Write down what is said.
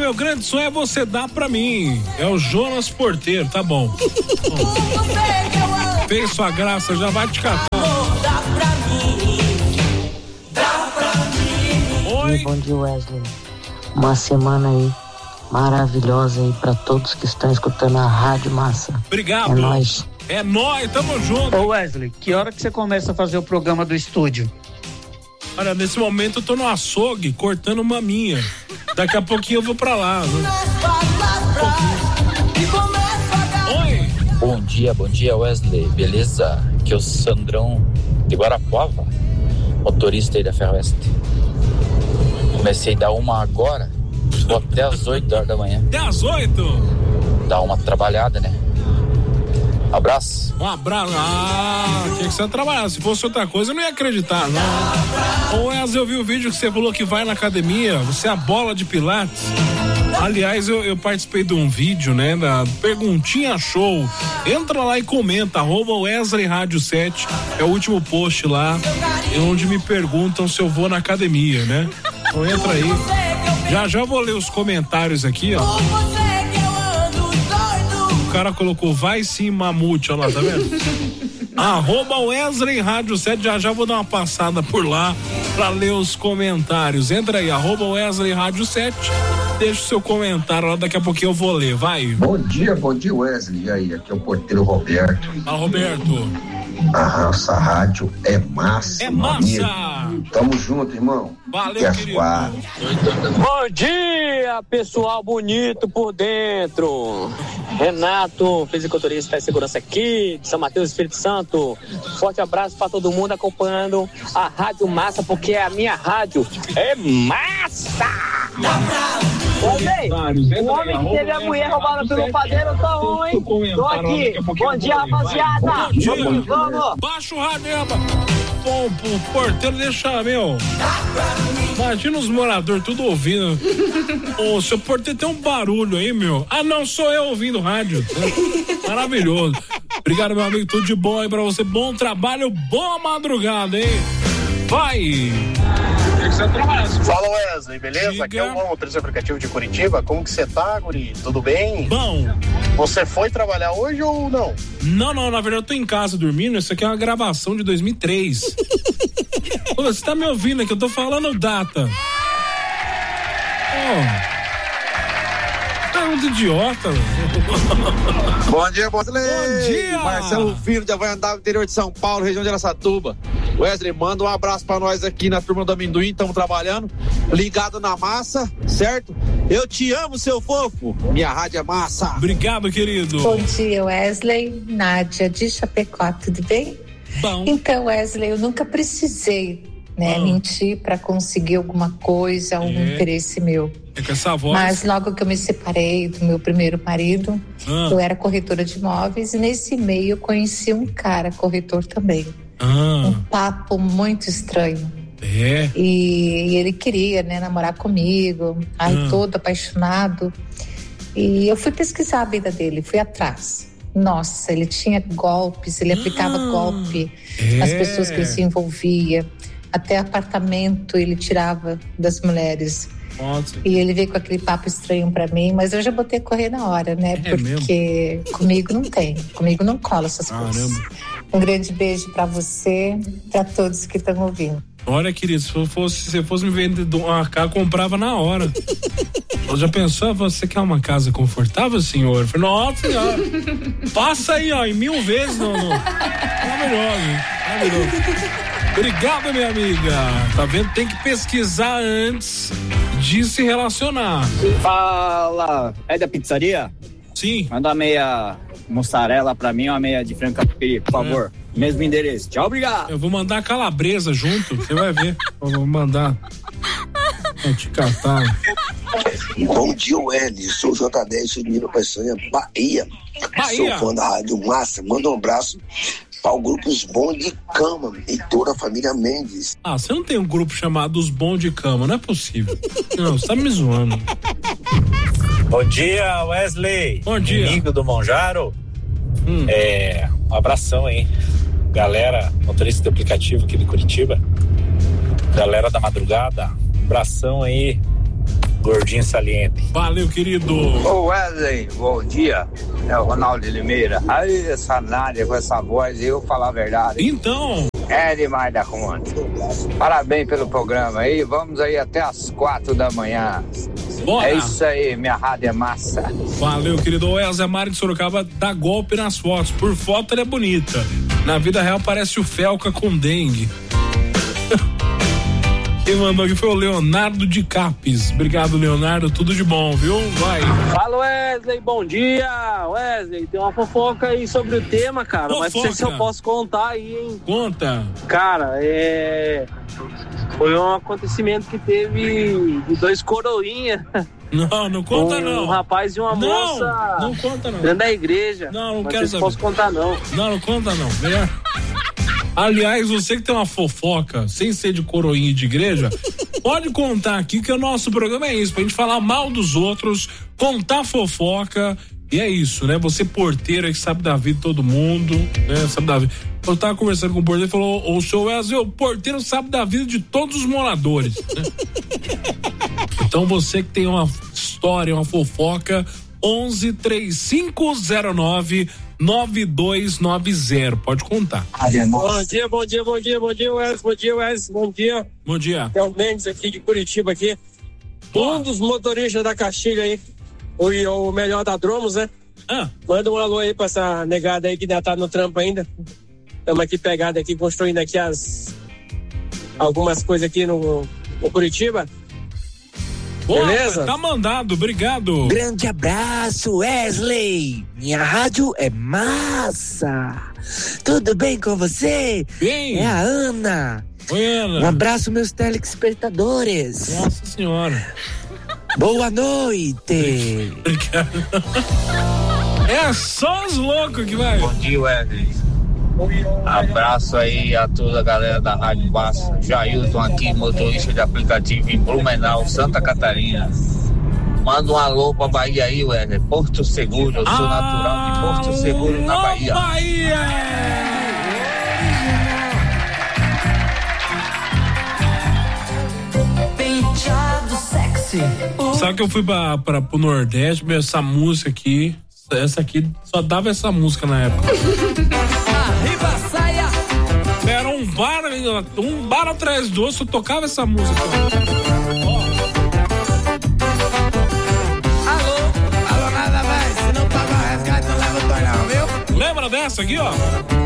meu grande sonho é você dar pra mim. É o Jonas Porteiro, tá bom. Fez sua graça, já vai te catar. Dá pra mim. Oi. Bom dia, Wesley. Uma semana aí maravilhosa aí pra todos que estão escutando a Rádio Massa. Obrigado. É nóis. É nóis, tamo junto. Ô Wesley, que hora que você começa a fazer o programa do estúdio? Olha, nesse momento eu tô no açougue cortando maminha. Daqui a pouquinho eu vou pra lá. Oi. Bom dia Wesley, beleza? Aqui é o Sandrão de Guarapuava, motorista aí da Ferroeste. Comecei da 1 agora, vou até as 8 horas da manhã. Até as 8? Dá uma trabalhada, né? Abraço. Um abraço. Tinha que ser trabalhar. Se fosse outra coisa, eu não ia acreditar, não. Ô, Wesley, eu vi o vídeo que você falou que vai na academia, você é a bola de pilates. Aliás, eu participei de um vídeo, né, da Perguntinha Show. Entra lá e comenta, @Wesley Rádio 7, é o último post lá, onde me perguntam se eu vou na academia, né? Então entra aí. Já vou ler os comentários aqui, ó. O cara colocou, vai sim, mamute, olha lá, tá vendo? @Wesley Rádio 7, já vou dar uma passada por lá pra ler os comentários. Entra aí, @Wesley Rádio 7, deixa o seu comentário lá, daqui a pouquinho eu vou ler, vai. Bom dia Wesley, e aí, aqui é o porteiro Roberto. Roberto. Essa rádio é massa. É massa. Tamo junto, irmão. Valeu, querido. Bom dia, pessoal bonito por dentro. Renato, fisiculturista e segurança aqui de São Mateus, Espírito Santo. Forte abraço para todo mundo acompanhando a Rádio Massa, porque a minha rádio é massa. O homem que teve a mulher roubada pelo padeiro tá ruim. Tô aqui. Bom dia, rapaziada. Vamos. Baixa o radeba. Bom, o porteiro deixa, meu. Imagina os moradores tudo ouvindo. Ô, seu porteiro tem um barulho aí, meu. Não, sou eu ouvindo rádio. Maravilhoso. Obrigado, meu amigo. Tudo de bom aí pra você. Bom trabalho, boa madrugada, hein? Vai! Fala, Wesley, beleza? Diga. Aqui é o motorista aplicativo de Curitiba. Como que você tá, guri? Tudo bem? Bom. Você foi trabalhar hoje ou não? Não, na verdade eu tô em casa dormindo. Isso aqui é uma gravação de 2003. Ô, você tá me ouvindo aqui? Eu tô falando data. Tá muito idiota. Bom dia, Wesley. Bom dia. Marcelo Filho de Havaiandá, interior de São Paulo, região de Araçatuba. Wesley, manda um abraço pra nós aqui na turma do Amendoim, estamos trabalhando, ligado na massa, certo? Eu te amo, seu fofo. Minha rádio é massa. Obrigado, querido. Bom dia, Wesley. Nádia de Chapecó, tudo bem? Bom. Então, Wesley, eu nunca precisei, mentir pra conseguir alguma coisa, algum interesse meu. É com essa voz. Mas logo que eu me separei do meu primeiro marido, eu era corretora de imóveis e nesse meio eu conheci um cara, corretor também. Um papo muito estranho. É. E ele queria, namorar comigo, todo apaixonado. E eu fui pesquisar a vida dele, fui atrás. Nossa, ele tinha golpes, ele aplicava golpe nas pessoas que ele se envolvia. Até apartamento ele tirava das mulheres. Nossa. E ele veio com aquele papo estranho pra mim, mas eu já botei a correr na hora, né? Porque comigo não tem, comigo não cola essas coisas. Um grande beijo pra você, pra todos que estão ouvindo. Olha, querido, se você fosse me vender uma casa, comprava na hora. Eu já pensou, você quer uma casa confortável, senhor? Eu falei, nossa senhora, passa aí, ó, em 1000 vezes. Maravilhoso. Obrigado, minha amiga. Tá vendo? Tem que pesquisar antes de se relacionar. Fala, é da pizzaria? Sim. Manda uma meia mussarela pra mim, uma meia de frango catupiry, por favor. Mesmo endereço. Tchau, obrigado. Eu vou mandar a calabresa junto, você vai ver. Eu vou mandar. Vou te catar. Bom dia, Wesley. Sou o J10, sou de Minas Peçanha, Bahia. Sou fã da Rádio Massa. Manda um abraço para o grupo Os Bons de Cama e toda a família Mendes. Você não tem um grupo chamado Os Bons de Cama, não é possível. Não, você tá me zoando. Bom dia, Wesley. Bom dia. Amigo do Monjaro. Um abração aí. Galera, motorista de aplicativo aqui de Curitiba. Galera da madrugada. Abração aí. Gordinho saliente. Valeu, querido. Ô Wesley, bom dia. É o Ronaldo de Limeira. Aí, essa Nádia com essa voz, eu vou falar a verdade. Então. É demais da conta. Parabéns pelo programa aí. Vamos aí até as 4 da manhã. Bora. É isso aí, minha rádio é massa. Valeu, querido. O Wesley Mário de Sorocaba dá golpe nas fotos. Por foto ela é bonita. Na vida real parece o Felca com dengue. Quem mandou aqui foi o Leonardo de Capes. Obrigado, Leonardo. Tudo de bom, viu? Vai. Fala, Wesley. Bom dia. Wesley, tem uma fofoca aí sobre o tema, cara. Fofoca. Mas não sei se eu posso contar aí, hein? Conta. Cara, foi um acontecimento que teve de 2 coroinhas. Não conta não. Um rapaz e uma moça. Não conta não. Dentro da igreja. Não mas quero saber. Não posso contar não. Não conta não. Melhor. Aliás, você que tem uma fofoca, sem ser de coroinha e de igreja, pode contar aqui que o nosso programa é isso, pra gente falar mal dos outros, contar fofoca, e é isso, né? Você porteiro aí que sabe da vida de todo mundo, né? Sabe da vida. Eu tava conversando com o porteiro e falou, ô senhor Wesley, o porteiro sabe da vida de todos os moradores, né? Então você que tem uma história, uma fofoca, 11-3509 9290, pode contar. Bom dia, Wesley, bom dia. Bom dia. É o Mendes aqui de Curitiba aqui. Um dos motoristas da Castilha aí, o melhor da Dromos, né? Manda um alô aí pra essa negada aí que ainda tá no trampo ainda. Estamos aqui pegados aqui, construindo aqui algumas coisas aqui no Curitiba. Boa, beleza? Tá mandado, obrigado. Grande abraço, Wesley. Minha rádio é massa. Tudo bem com você? Bem. É a Ana. Oi, Ana. Um abraço, meus telespectadores. Nossa senhora. Boa noite. Obrigado. É só os loucos que vai. Bom dia, Wesley. Abraço aí a toda a galera da Rádio Massa. Jailton aqui, motorista de aplicativo em Blumenau, Santa Catarina. Manda um alô pra Bahia aí, Wesley. Porto Seguro, eu sou natural de Porto Seguro, na Bahia. Penteado sexy. Sabe que eu fui pro Nordeste, essa música aqui, essa aqui, só dava essa música na época. Arriba, saia. Era um bar atrás do outro, tocava essa música. Alô, nada mais, se não pagar o resgate não leva o tornão, viu? Lembra dessa aqui, ó?